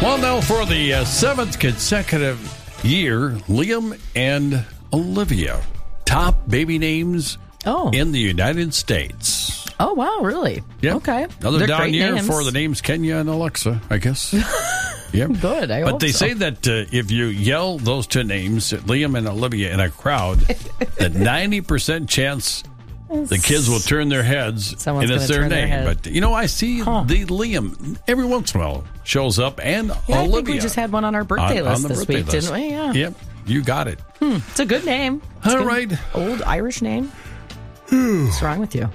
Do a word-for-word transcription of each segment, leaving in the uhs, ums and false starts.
Well, now for the uh, seventh consecutive year, Liam and Olivia, top baby names Oh. in the United States. Oh, wow, really? Yeah. Okay. Another They're down great year names. for the names Kenya and Alexa, I guess. Yeah. Good, I But hope they so. say that uh, if you yell those two names, Liam and Olivia, in a crowd, that ninety percent chance the kids will turn their heads Someone's and it's gonna their turn their name. head. But, you know, I see Huh. the Liam every once in a while shows up, and Yeah, I Olivia. think we just had one on our birthday on, list on the this birthday week, list. didn't we? Yeah. Yep, you got it. It's a good name. It's All good. right. Old Irish name. What's wrong with you?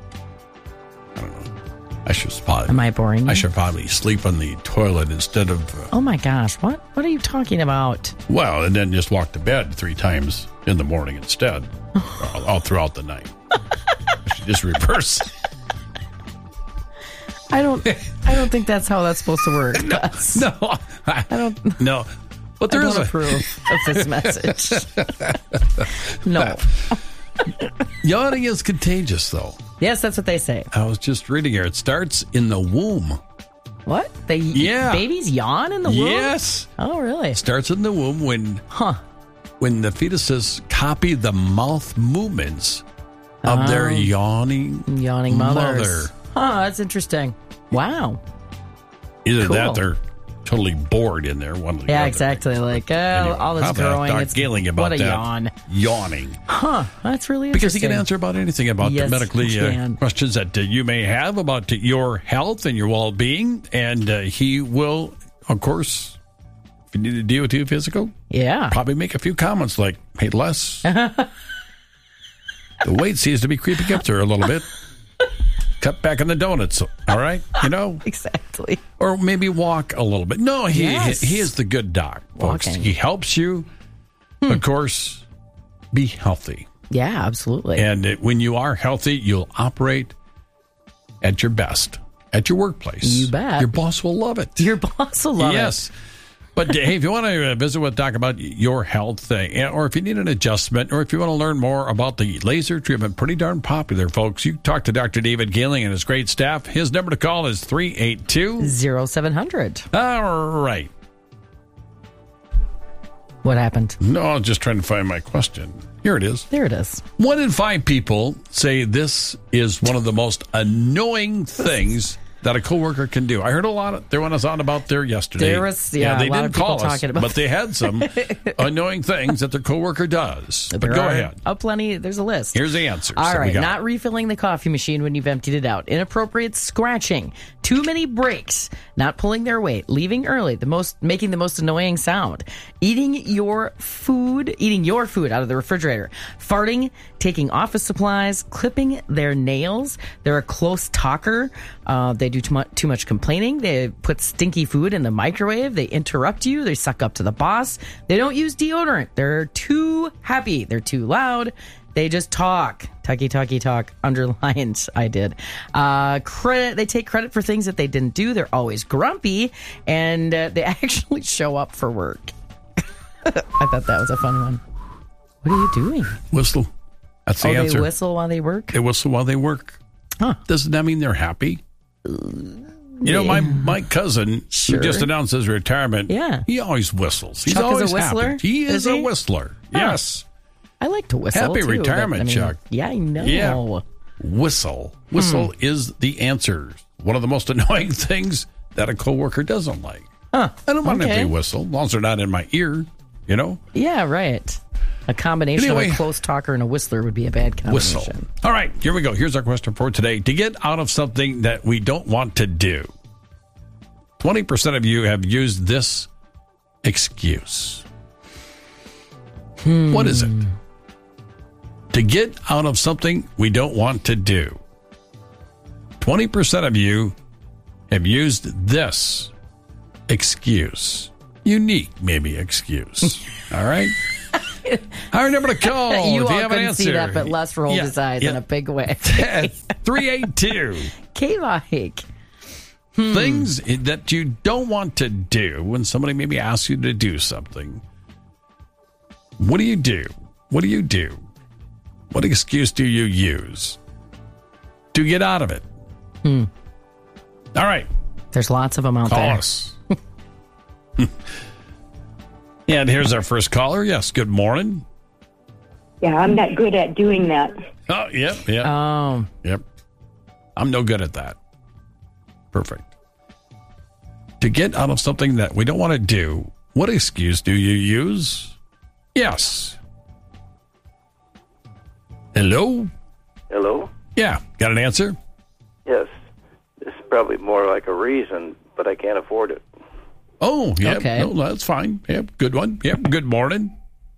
I should probably, Am I boring you? I should probably sleep on the toilet instead of, uh, Oh, my gosh. What What are you talking about? well, and then just walk to bed three times in the morning instead, all, all throughout the night. I should just reverse. I don't I don't think that's how that's supposed to work. That's- No, I, I don't no. But there I is don't a approve of this message. No. yawning is contagious, though. Yes, that's what they say. I was just reading here. It starts in the womb. What? They Yeah. babies yawn in the womb? Yes, Oh, really? starts in the womb when Huh. when the fetuses copy the mouth movements of their yawning Yawning mothers. mother. Huh, that's interesting. Wow. Either Cool. that, they're totally bored in there. One or the Yeah, other. exactly. Like, oh, Anyway, all this how about growing. Doc It's Gailing about what a that? yawn. Yawning. Huh. That's really Because he interesting. can answer about anything about Yes, the medically he uh, can. questions that uh, you may have about uh, your health and your well-being. And uh, he will, of course, if you need to deal with your physical, Yeah. probably make a few comments like, hey, Les, the weight seems to be creeping up there a little bit. Cut back on the donuts, all right? You know? Exactly. Or maybe walk a little bit. No, he Yes. he, he is the good doc, folks. Walking. He helps you, of course, be healthy. Yeah, absolutely. And it, when you are healthy, you'll operate at your best at your workplace. You bet. Your boss will love it. Your boss will love yes. it. But hey, if you want to visit with Doc about your health, uh, or if you need an adjustment, or if you want to learn more about the laser treatment, pretty darn popular, folks, you talk to Doctor David Gailing and his great staff. His number to call is three eight two Zero seven hundred. All right. What happened? No, I was just trying to find my question. Here it is. There it is. One in five people say this is one of the most annoying things that a coworker can do. I heard a lot of, there was on about there yesterday. There was, yeah, they a lot didn't of people call us, talking about but they had some annoying things that their coworker does. But There go are ahead. A plenty. There's a list. Here's the answers. All that we right, got. not refilling the coffee machine when you've emptied it out. Inappropriate scratching. Too many breaks. Not pulling their weight. Leaving early. The most making the most annoying sound. Eating your food. Eating your food out of the refrigerator. Farting. Taking office supplies. Clipping their nails. They're a close talker. Uh, they do too much, too much complaining. They put stinky food in the microwave. They interrupt you. They suck up to the boss. They don't use deodorant. They're too happy. They're too loud. They just talk. Talky, talky, talk. Underlined, I did. Uh, credit. They take credit for things that they didn't do. They're always grumpy. And uh, they actually show up for work. I thought that was a fun one. What are you doing? Whistle. That's the Oh, answer. they whistle while they work? They whistle while they work. Huh. Doesn't that mean they're happy? You know, my, my cousin, Sure. who just announced his retirement, Yeah. he always whistles. He's Chuck is a always whistler? happy. He is, Is a he? whistler. Huh. Yes. I like to whistle, Happy too, but, retirement, I mean, Chuck. Yeah, I know. Yeah. Whistle. Whistle Hmm. is the answer. One of the most annoying things that a coworker doesn't like. Huh. I don't mind if Okay. they whistle, as long as they're not in my ear, you know? Yeah, right. A combination Anyway. of a close talker and a whistler would be a bad combination. Whistle. All right, here we go. Here's our question for today. To get out of something that we don't want to do, twenty percent of you have used this excuse. Hmm. What is it? To get out of something we don't want to do, twenty percent of you have used this excuse. Unique, maybe, excuse. All right? Our number to call you if you all have an couldn't answer. see that, but Les rolled Yeah, his eyes yeah. in a big way. three eight two K-like. Things that you don't want to do when somebody maybe asks you to do something. What do you do? What do you do? What excuse do you use to get out of it? Hmm. All right. There's lots of them out Call there. us. And here's our first caller. Yes, good morning. Yeah, I'm not good at doing that. Oh, yep, yep. Um, Yep. I'm no good at that. Perfect. To get out of something that we don't want to do, what excuse do you use? Yes. Hello? Hello? Yeah. Got an answer? Yes. This is probably more like a reason, but I can't afford it. Oh, yeah. Okay. No, that's fine. Yep. Good one. Yep. Good morning.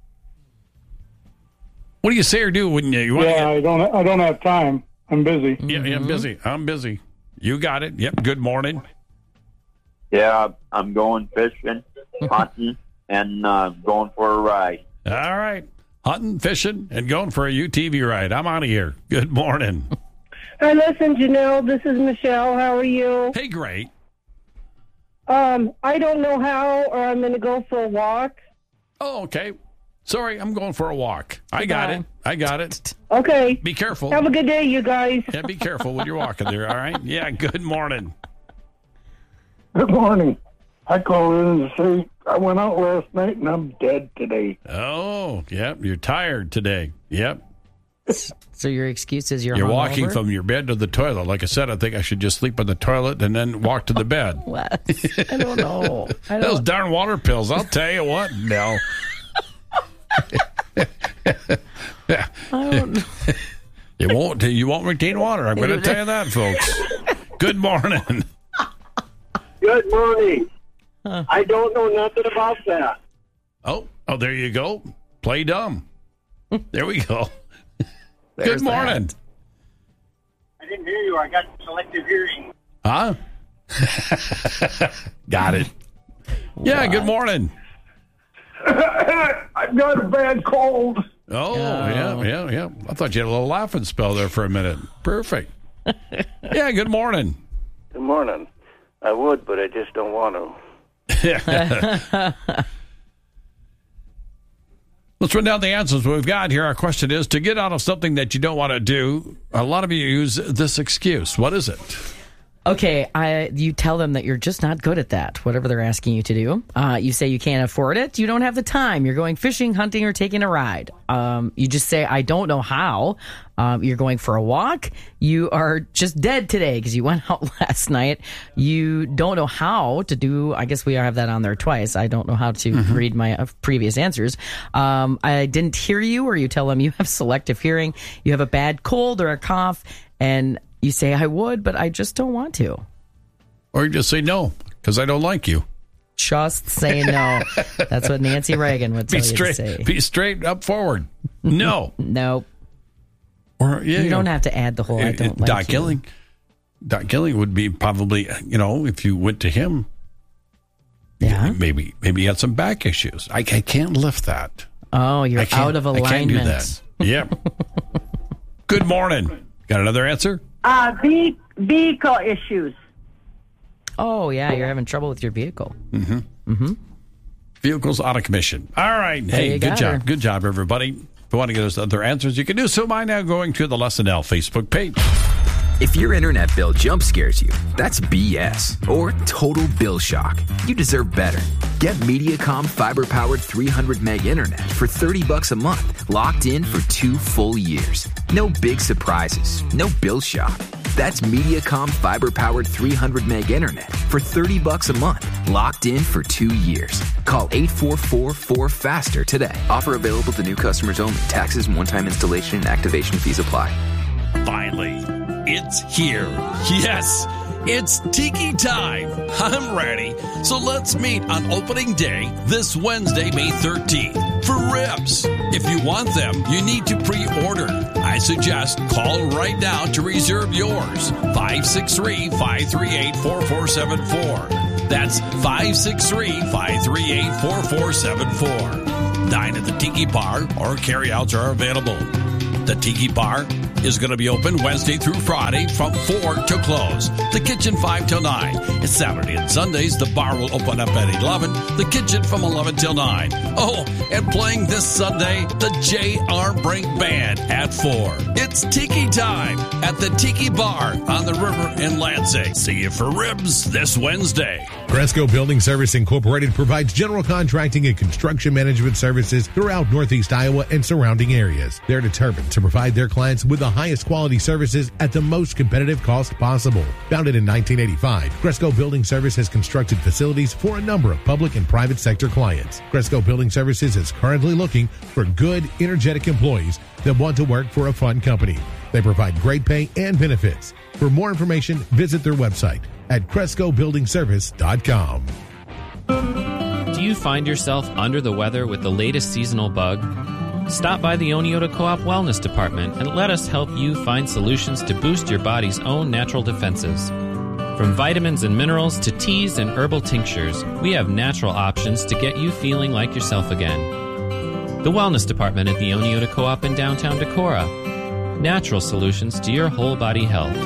What do you say or do when you, you want Yeah, to I don't. I don't have time. I'm busy. get... Yeah, yeah, I'm busy. I'm busy. You got it. Yep. Good morning. Yeah, I'm going fishing, hunting, and uh, going for a ride. All right. Hunting, fishing, and going for a U T V ride. I'm out of here. Good morning. Hi, listen, Janelle. This is Michelle. How are you? Hey, great. Um, I don't know how, or I'm going to go for a walk. Oh, okay. Sorry, I'm going for a walk. I got Goodbye. it. I got it. Okay. Be careful. Have a good day, you guys. Yeah, be careful when you're walking there, all right? Yeah, good morning. Good morning. I called in to say I went out last night and I'm dead today. Oh, yep, you're tired today. Yep. so your excuse is you're You're walking hungover? from your bed to the toilet. Like I said, I think I should just sleep in the toilet and then walk to the bed. What? I don't know. I Those don't. darn water pills, I'll tell you what, no. I don't. You won't you won't retain water. I'm going to tell you that, folks. Good morning. Good morning. I don't know nothing about that. Oh, oh, there you go. Play dumb. There we go. There's Good morning. that. I didn't hear you. I got selective hearing. Huh? Got it. Yeah, good morning. I've got a bad cold. Oh, yeah, yeah, yeah. I thought you had a little laughing spell there for a minute. Perfect. Yeah, good morning. Good morning. I would, but I just don't want to. Let's run down the answers we've got here. Our question is, to get out of something that you don't want to do, a lot of you use this excuse. What is it? Okay, I you tell them that you're just not good at that, whatever they're asking you to do. Uh, you say you can't afford it. You don't have the time. You're going fishing, hunting, or taking a ride. Um, you just say, I don't know how. Um, you're going for a walk. You are just dead today because you went out last night. You don't know how to do, I guess we have that on there twice. I don't know how to mm-hmm. read my uh, previous answers. Um, I didn't hear you, or you tell them you have selective hearing. You have a bad cold or a cough, and you say, I would, but I just don't want to. Or you just say no, because I don't like you. Just say no. That's what Nancy Reagan would tell Be you straight, to say. be straight up forward. No. No. Or yeah, You don't have to add the whole I don't like Doc you. Gilling. Doc Gilling would be probably, you know, if you went to him, Yeah. maybe maybe he had some back issues. I, I can't lift that. Oh, you're I can't, out of I alignment. can't do that. Yep. Good morning. Got another answer? Uh, ve- vehicle issues. Oh, yeah, you're having trouble with your vehicle. Vehicles out of commission. All right. Hey, you good got job. her. Good job, everybody. If you want to get us other answers, you can do so by now going to the Lesson L Facebook page. If your internet bill jump scares you, that's B S or total bill shock. You deserve better. Get Mediacom fiber-powered three hundred meg internet for thirty bucks a month, locked in for two full years. No big surprises, no bill shock. That's Mediacom fiber-powered three hundred meg internet for thirty bucks a month, locked in for two years. Call eight four four four faster today. Offer available to new customers only. Taxes and one-time installation and activation fees apply. Finally, it's here. Yes, it's Tiki time. I'm ready. So let's meet on opening day this Wednesday, May thirteenth, for ribs. If you want them, you need to pre-order. I suggest call right now to reserve yours. five six three, five three eight, four four seven four. That's five six three, five three eight, four four seven four. Dine at the Tiki Bar or carryouts are available. The Tiki Bar is going to be open Wednesday through Friday from four to close. The kitchen five till nine. It's Saturday and Sundays. The bar will open up at eleven. The kitchen from eleven till nine. Oh, and playing this Sunday, the J R. Brink Band at four. It's Tiki time at the Tiki Bar on the river in Lansing. See you for ribs this Wednesday. Cresco Building Service Incorporated provides general contracting and construction management services throughout Northeast Iowa and surrounding areas. They're determined to provide their clients with the highest quality services at the most competitive cost possible. Founded in nineteen eighty-five, Cresco Building Service has constructed facilities for a number of public and private sector clients. Cresco Building Services is currently looking for good, energetic employees that want to work for a fun company. They provide great pay and benefits. For more information, visit their website at Cresco Building Service dot com. Do you find yourself under the weather with the latest seasonal bug? Stop by the Oneota Co-op Wellness Department and let us help you find solutions to boost your body's own natural defenses. From vitamins and minerals to teas and herbal tinctures, we have natural options to get you feeling like yourself again. The Wellness Department at the Oneota Co-op in downtown Decorah. Natural solutions to your whole body health.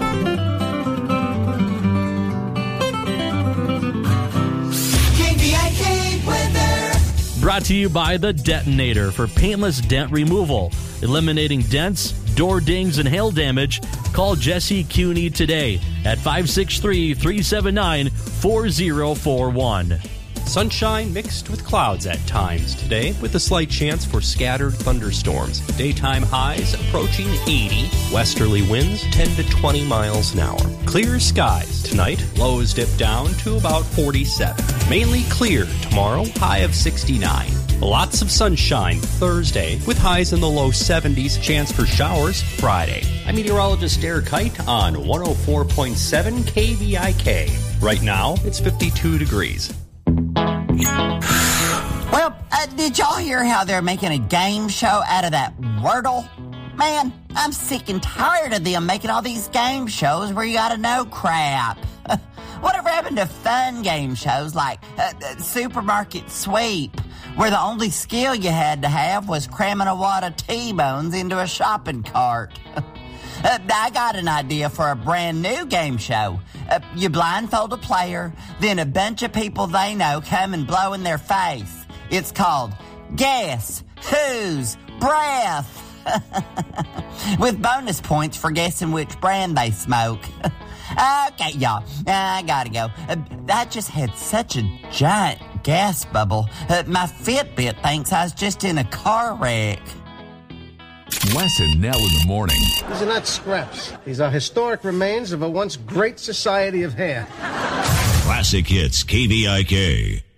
Brought to you by The Detonator for paintless dent removal. Eliminating dents, door dings, and hail damage. Call Jesse Cuney today at five six three, three seven nine, four zero four one. Sunshine mixed with clouds at times today, with a slight chance for scattered thunderstorms. Daytime highs approaching eighty. Westerly winds ten to twenty miles an hour. Clear skies tonight. Lows dip down to about forty-seven. Mainly clear tomorrow. High of sixty-nine. Lots of sunshine Thursday, with highs in the low seventies. Chance for showers Friday. I'm meteorologist Derek Kite on one oh four point seven K V I K. Right now, it's fifty-two degrees. Well, uh, did y'all hear how they're making a game show out of that Wordle? Man, I'm sick and tired of them making all these game shows where you gotta know crap. Whatever happened to fun game shows like uh, uh, Supermarket Sweep, where the only skill you had to have was cramming a wad of T-bones into a shopping cart? uh, I got an idea for a brand new game show. Uh, you blindfold a player, then a bunch of people they know come and blow in their face. It's called Guess Whose Breath. With bonus points for guessing which brand they smoke. Okay, y'all, I gotta go. Uh, I just had such a giant gas bubble. Uh, my Fitbit thinks I was just in a car wreck. Les and Nell in the morning. These are not scraps. These are historic remains of a once great society of hair. Classic Hits K V I K.